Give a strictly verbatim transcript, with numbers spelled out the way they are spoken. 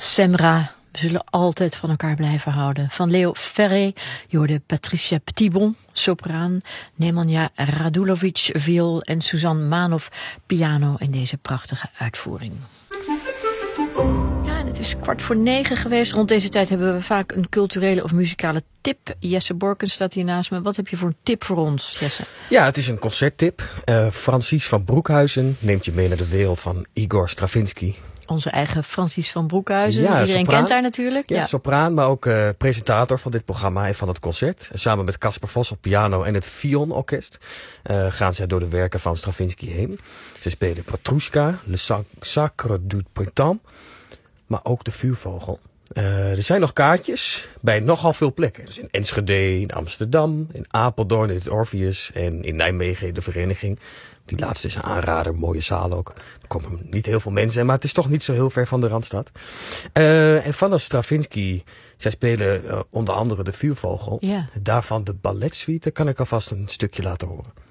Semra, we zullen altijd van elkaar blijven houden. Van Leo Ferré, je hoorde Patricia Petitbon, sopraan, Nemanja Radulovic, viool en Suzanne Manov, piano in deze prachtige uitvoering. Ja, en het is kwart voor negen geweest. Rond deze tijd hebben we vaak een culturele of muzikale tip. Jesse Borkens staat hier naast me. Wat heb je voor een tip voor ons, Jesse? Ja, het is een concerttip. Uh, Francis van Broekhuizen neemt je mee naar de wereld van Igor Stravinsky. Onze eigen Francis van Broekhuizen. Ja, Iedereen sopraan. kent haar natuurlijk. Ja, Ja, sopraan, maar ook uh, presentator van dit programma en van het concert. Samen met Casper Vos op piano en het Vionorkest uh, gaan zij door de werken van Stravinsky heen. Ze spelen Petrushka, Le Sacre du Printemps, maar ook de Vuurvogel. Uh, er zijn nog kaartjes bij nogal veel plekken. Dus in Enschede, in Amsterdam, in Apeldoorn, in het Orpheus en in Nijmegen in de Vereniging. Die laatste is een aanrader, mooie zaal ook. Er komen niet heel veel mensen, maar het is toch niet zo heel ver van de Randstad. Uh, en van Stravinsky, zij spelen uh, onder andere de Vuurvogel. Ja. Daarvan de balletsuite, kan ik alvast een stukje laten horen.